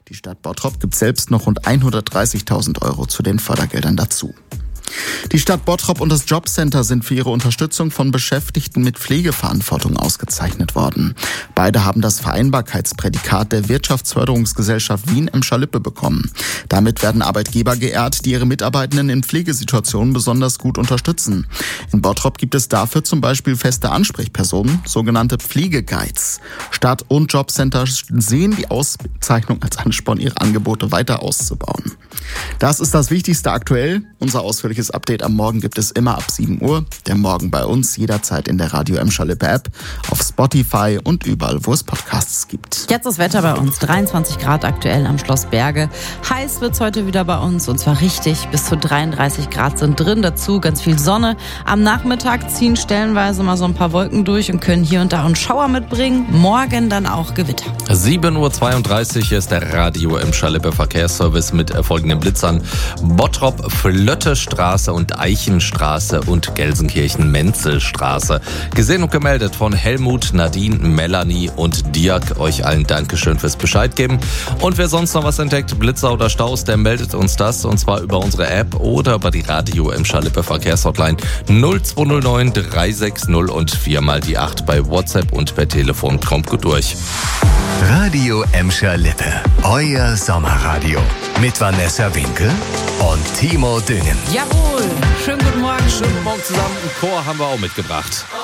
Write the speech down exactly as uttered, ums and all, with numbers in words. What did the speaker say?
Die Stadt Bottrop gibt selbst noch rund hundertdreißigtausend Euro zu den Fördergeldern dazu. Die Stadt Bottrop und das Jobcenter sind für ihre Unterstützung von Beschäftigten mit Pflegeverantwortung ausgezeichnet worden. Beide haben das Vereinbarkeitsprädikat der Wirtschaftsförderungsgesellschaft Wien-Emscher-Lippe bekommen. Damit werden Arbeitgeber geehrt, die ihre Mitarbeitenden in Pflegesituationen besonders gut unterstützen. In Bottrop gibt es dafür zum Beispiel feste Ansprechpersonen, sogenannte Pflegeguides. Stadt und Jobcenter sehen die Auszeichnung als Ansporn, ihre Angebote weiter auszubauen. Das ist das Wichtigste aktuell. Unser ausführliches Update am Morgen gibt es immer ab sieben Uhr. Der Morgen bei uns jederzeit in der Radio Emscher-Lippe App, auf Spotify und überall, wo es Podcasts gibt. Jetzt das Wetter bei uns. dreiundzwanzig Grad aktuell am Schloss Berge. Heiß wird's heute wieder bei uns und zwar richtig. Bis zu dreiunddreißig Grad sind drin. Dazu ganz viel Sonne. Am Nachmittag ziehen stellenweise mal so ein paar Wolken durch und können hier und da einen Schauer mitbringen. Morgen dann auch Gewitter. sieben Uhr zweiunddreißig ist der Radio Emscher-Lippe Verkehrsservice mit folgenden Blitzern. Bottrop, Flöttestraße und Eichenstraße und Gelsenkirchen-Menzelstraße. Gesehen und gemeldet von Helmut, Nadine, Melanie und Dirk. Euch allen Dankeschön fürs Bescheid geben. Und wer sonst noch was entdeckt, Blitzer oder Staus, der meldet uns das und zwar über unsere App oder über die Radio Emscher-Lippe Verkehrshotline null zwei null neun drei sechs null und viermal die acht bei WhatsApp und per Telefon. Kommt gut durch. Radio Emscher-Lippe, euer Sommerradio. Mit Vanessa Winkel und Timo Düngen. Jawohl. Schönen guten Morgen. Schönen Morgen zusammen. Ein Chor haben wir auch mitgebracht.